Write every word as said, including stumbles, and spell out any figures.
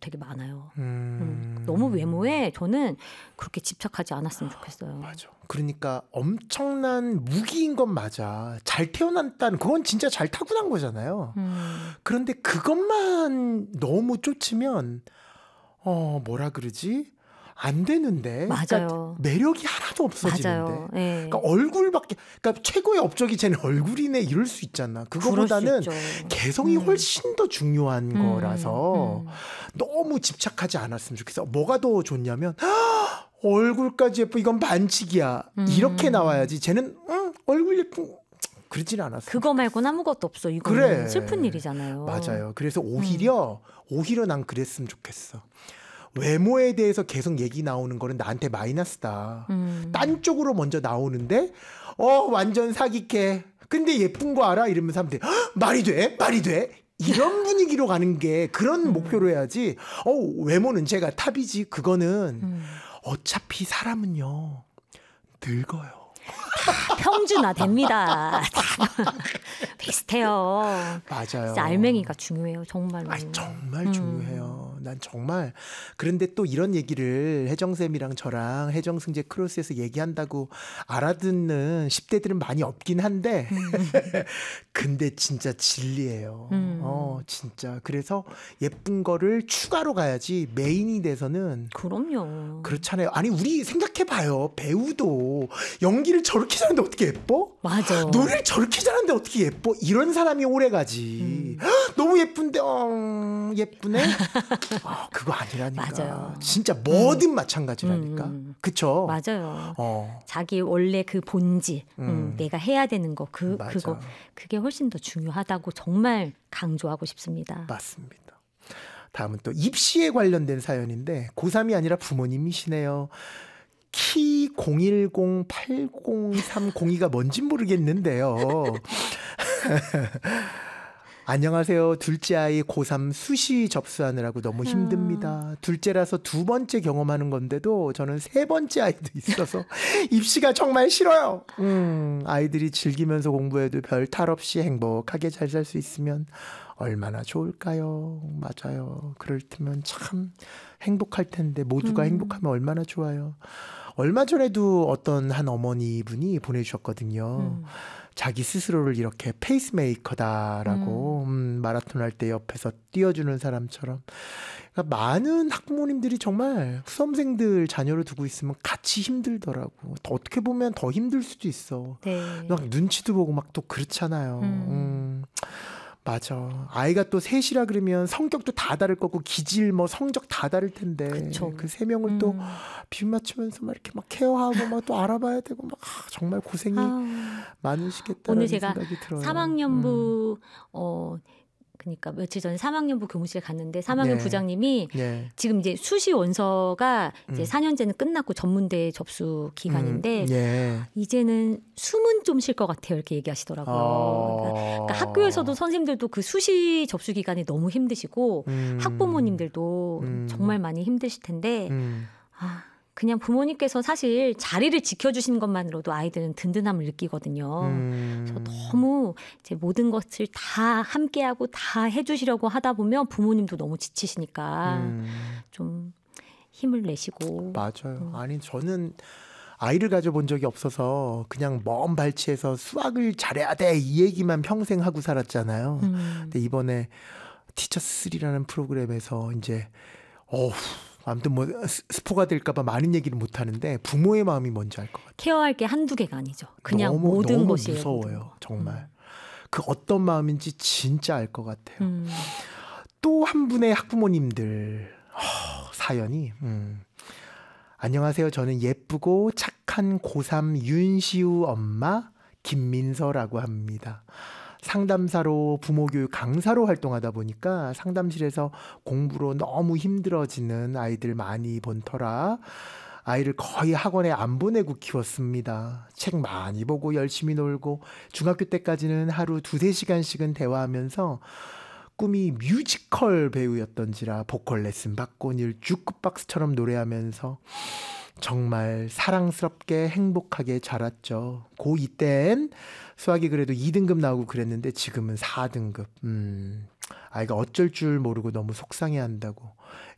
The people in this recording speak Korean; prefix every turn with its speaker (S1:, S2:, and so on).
S1: 되게 많아요.
S2: 음.
S1: 음, 너무 외모에 저는 그렇게 집착하지 않았으면 좋겠어요.
S2: 맞아. 그러니까 엄청난 무기인 건 맞아. 잘 태어났다는 그건 진짜 잘 타고난 거잖아요.
S1: 음.
S2: 그런데 그것만 너무 쫓으면 어 뭐라 그러지? 안 되는데.
S1: 맞아요.
S2: 그러니까 매력이 하나도 없어지는데.
S1: 맞아요. 네.
S2: 그러니까 얼굴밖에, 그러니까 최고의 업적이 쟤는 얼굴이네 이럴 수 있잖아. 그거보다는 개성이
S1: 음.
S2: 훨씬 더 중요한
S1: 음.
S2: 거라서
S1: 음.
S2: 너무 집착하지 않았으면 좋겠어. 뭐가 더 좋냐면 얼굴까지 예뻐 이건 반칙이야.
S1: 음.
S2: 이렇게 나와야지. 쟤는 응, 얼굴 예쁜 그러진 않았어.
S1: 그거 말고는 아무것도 없어. 이거는
S2: 그래.
S1: 슬픈 일이잖아요.
S2: 맞아요. 그래서 오히려 음. 오히려 난 그랬으면 좋겠어. 외모에 대해서 계속 얘기 나오는 거는 나한테 마이너스다.
S1: 음.
S2: 딴 쪽으로 먼저 나오는데 어 완전 사기캐. 근데 예쁜 거 알아? 이러면 사람들이 말이 돼? 말이 돼? 이런 분위기로 가는 게 그런 음. 목표로 해야지. 어 외모는 제가 탑이지. 그거는 음. 어차피 사람은요 늙어요.
S1: 평준화 됩니다. 비슷해요.
S2: 맞아요.
S1: 진짜 알맹이가 중요해요. 정말로.
S2: 아니, 정말 음. 중요해요. 난 정말. 그런데 또 이런 얘기를 혜정쌤이랑 저랑 혜정승재 크로스에서 얘기한다고 알아듣는 십 대들은 많이 없긴 한데 음. 근데 진짜 진리예요. 음. 어, 진짜. 그래서 예쁜 거를 추가로 가야지 메인이 돼서는
S1: 그럼요.
S2: 그렇잖아요. 아니 우리 생각해봐요. 배우도 연기를 저렇게 잘하는데 어떻게 예뻐?
S1: 맞아.
S2: 노래를 저렇게 잘하는데 어떻게 예뻐? 이런 사람이 오래가지. 음. 너무 예쁜데 어, 예쁘네? 어, 그거 아니라니까.
S1: 맞아요.
S2: 진짜 뭐든 음. 마찬가지라니까.
S1: 음.
S2: 그쵸?
S1: 맞아요.
S2: 어.
S1: 자기 원래 그 본질, 음. 음, 내가 해야 되는 거, 그,
S2: 맞아.
S1: 그거, 그게 훨씬 더 중요하다고 정말 강조하고 싶습니다.
S2: 맞습니다. 다음은 또 입시에 관련된 사연인데 고삼이 아니라 부모님이시네요. 키 공일공 팔공삼공이가 뭔진 모르겠는데요. 안녕하세요. 둘째 아이 고삼 수시 접수하느라고 너무 힘듭니다. 둘째라서 두 번째 경험하는 건데도 저는 세 번째 아이도 있어서 입시가 정말 싫어요. 음, 아이들이 즐기면서 공부해도 별 탈 없이 행복하게 잘 살 수 있으면 얼마나 좋을까요? 맞아요. 그럴 테면 참 행복할 텐데 모두가 음. 행복하면 얼마나 좋아요. 얼마 전에도 어떤 한 어머니 분이 보내주셨거든요. 음. 자기 스스로를 이렇게 페이스메이커다라고 음. 음, 마라톤 할 때 옆에서 띄워주는 사람처럼. 그러니까 많은 학부모님들이 정말 수험생들 자녀를 두고 있으면 같이 힘들더라고. 더 어떻게 보면 더 힘들 수도 있어.
S1: 네.
S2: 막 눈치도 보고 막 또 그렇잖아요. 음. 음. 맞아. 아이가 또 셋이라 그러면 성격도 다 다를 거고 기질 뭐 성적 다 다를 텐데 그 세 명을 음. 또 비움 맞추면서 막 이렇게 막 케어하고 막 또 알아봐야 되고 막 아, 정말 고생이 아. 많으시겠다는 생각이 들어요.
S1: 삼 학년부 음. 어 그러니까 며칠 전에 삼 학년부 교무실에 갔는데 삼 학년 네. 부장님이 네. 지금 이제 수시 원서가 이제 음. 사 년제는 끝났고 전문대 접수 기간인데 음. 네. 이제는 숨은 좀 쉴 것 같아요. 이렇게 얘기하시더라고요. 어. 그러니까, 그러니까 학교에서도 선생님들도 그 수시 접수 기간이 너무 힘드시고 음. 학부모님들도 음. 정말 많이 힘드실 텐데 음. 아. 그냥 부모님께서 사실 자리를 지켜주시는 것만으로도 아이들은 든든함을 느끼거든요. 음. 그래서 너무 이제 모든 것을 다 함께하고 다 해주시려고 하다 보면 부모님도 너무 지치시니까 음. 좀 힘을 내시고.
S2: 맞아요. 음. 아니 저는 아이를 가져본 적이 없어서 그냥 먼 발치에서 수학을 잘해야 돼 이 얘기만 평생 하고 살았잖아요. 음. 근데 이번에 티처쓰리라는 프로그램에서 이제 어후. 아무튼 뭐 스포가 될까봐 많은 얘기를 못 하는데 부모의 마음이 뭔지 알 것 같아요.
S1: 케어할 게 한두 개가 아니죠. 그냥
S2: 너무,
S1: 모든
S2: 너무
S1: 것이
S2: 무서워요. 정말. 음. 그 어떤 마음인지 진짜 알 것 같아요. 음. 또 한 분의 학부모님들 허, 사연이 음. 안녕하세요. 저는 예쁘고 착한 고삼 윤시우 엄마 김민서라고 합니다. 상담사로 부모교육 강사로 활동하다 보니까 상담실에서 공부로 너무 힘들어지는 아이들 많이 본 터라 아이를 거의 학원에 안 보내고 키웠습니다. 책 많이 보고 열심히 놀고 중학교 때까지는 하루 두세 시간씩은 대화하면서 꿈이 뮤지컬 배우였던지라 보컬 레슨 받고 늘 주크박스처럼 노래하면서 정말 사랑스럽게 행복하게 자랐죠. 고이 땐 수학이 그래도 이 등급 나오고 그랬는데 지금은 사 등급. 음, 아이가 어쩔 줄 모르고 너무 속상해한다고.